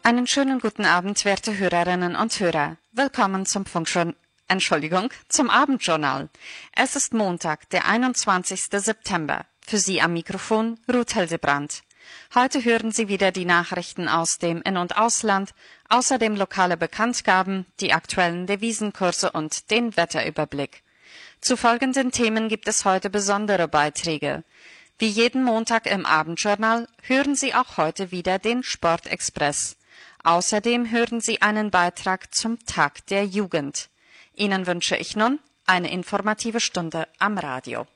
Einen schönen guten Abend, werte Hörerinnen und Hörer. Willkommen zum zum Abendjournal. Es ist Montag, der 21. September. Für Sie am Mikrofon Ruth Hildebrand. Heute hören Sie wieder die Nachrichten aus dem In- und Ausland, außerdem lokale Bekanntgaben, die aktuellen Devisenkurse und den Wetterüberblick. Zu folgenden Themen gibt es heute besondere Beiträge. Wie jeden Montag im Abendjournal hören Sie auch heute wieder den Sportexpress. Außerdem hören Sie einen Beitrag zum Tag der Jugend. Ihnen wünsche ich nun eine informative Stunde am Radio.